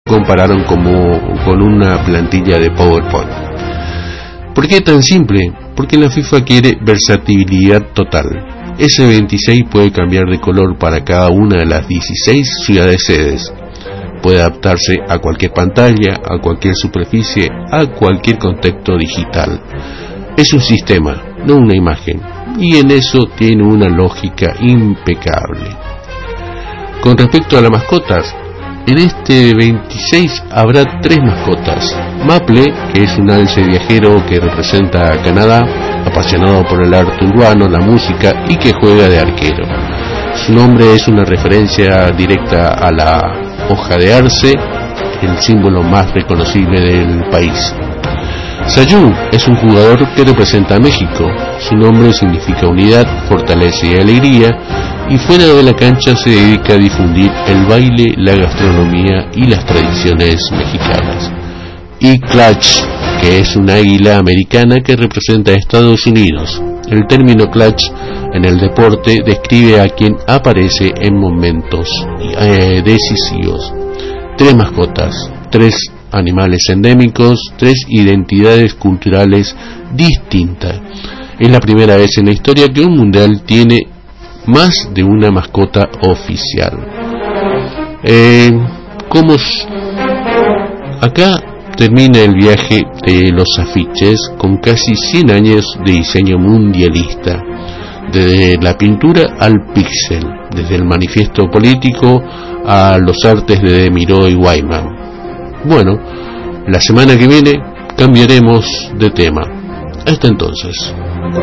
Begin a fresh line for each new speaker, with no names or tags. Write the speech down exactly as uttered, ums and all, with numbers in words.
compararon como con una plantilla de PowerPoint. ¿Por qué tan simple? Porque la FIFA quiere versatilidad total. ese veintiséis puede cambiar de color para cada una de las dieciséis ciudades sedes. Puede adaptarse a cualquier pantalla, a cualquier superficie, a cualquier contexto digital. Es un sistema, no una imagen, y en eso tiene una lógica impecable. Con respecto a las mascotas, en este veintiséis habrá tres mascotas. Maple, que es un alce viajero que representa a Canadá, apasionado por el arte urbano, la música y que juega de arquero. Su nombre es una referencia directa a la hoja de arce, el símbolo más reconocible del país. Sayú es un jugador que representa a México. Su nombre significa unidad, fortaleza y alegría, y fuera de la cancha se dedica a difundir el baile, la gastronomía y las tradiciones mexicanas. Y Clutch, que es una águila americana que representa a Estados Unidos. El término clutch en el deporte describe a quien aparece en momentos eh, decisivos. Tres mascotas, tres animales endémicos, tres identidades culturales distintas. Es la primera vez en la historia que un mundial tiene más de una mascota oficial. Eh, como acá termina el viaje de los afiches con casi cien años de diseño mundialista, desde la pintura al píxel, desde el manifiesto político a los artes de Miró y Wyman. Bueno, la semana que viene cambiaremos de tema. Hasta entonces.